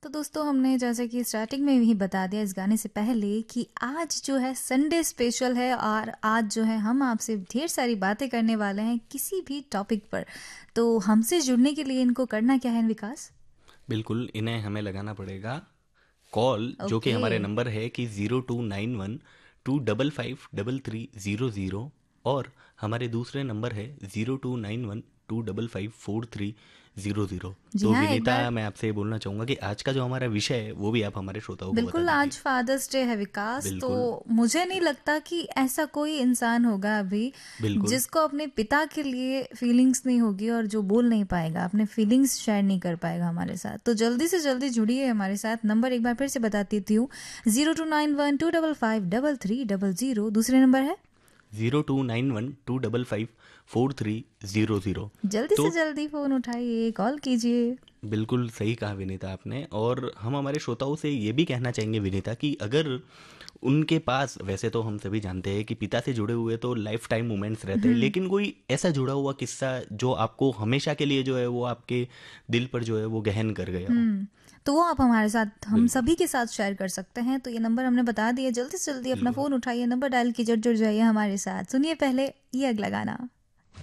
दोस्तों हमने जैसे कि स्टार्टिंग में ही बता दिया इस गाने से पहले कि आज जो है संडे स्पेशल है और आज जो है हम आपसे ढेर सारी बातें करने वाले हैं किसी भी टॉपिक पर। तो हमसे जुड़ने के लिए इनको करना क्या है विकास? बिल्कुल, इन्हें हमें लगाना पड़ेगा कॉल, जो कि ओके। हमारे नंबर है कि 0291 255 3300 और हमारे दूसरे नंबर है 0291 255 4300। जी तो हाँ, एक विनीता, बार मैं आपसे ये बोलना चाहूँगा कि आज का जो हमारा विषय है वो भी आप हमारे श्रोताओं को बता बिल्कुल। आज दीजिए। फादर्स डे है विकास, तो बिल्कुल। मुझे नहीं लगता कि ऐसा कोई इंसान होगा अभी बिल्कुल। जिसको अपने पिता के लिए फीलिंग्स नहीं होगी और जो बोल नहीं पाएगा, अपने फीलिंग्स शेयर नहीं कर पाएगा हमारे साथ। तो जल्दी से जल्दी जुड़िए हमारे साथ। नंबर एक बार फिर से बता देती हूँ, 0291 255 3300। दूसरे नंबर है 0291 255 4300। जल्दी से तो जल्दी फोन उठाइए, कॉल कीजिए। बिल्कुल सही कहा विनीता आपने। और हम हमारे श्रोताओं से ये भी कहना चाहेंगे विनीता कि अगर उनके पास, वैसे तो हम सभी जानते हैं कि पिता से जुड़े हुए तो लाइफ टाइम मोमेंट्स रहते हैं, हम्म। लेकिन कोई ऐसा जुड़ा हुआ किस्सा जो आपको हमेशा के लिए जो है वो आपके दिल पर जो है वो गहन कर गया हो। हम्म। तो वो आप हमारे साथ, हम बिल्कुल। सभी के साथ शेयर कर सकते हैं। तो ये नंबर हमने बता दिया, जल्दी से जल्दी अपना बिल्कुल। फोन उठाइए, नंबर डायल कीजिए, जुड़ जाइए हमारे साथ। सुनिए पहले ये अगला गाना।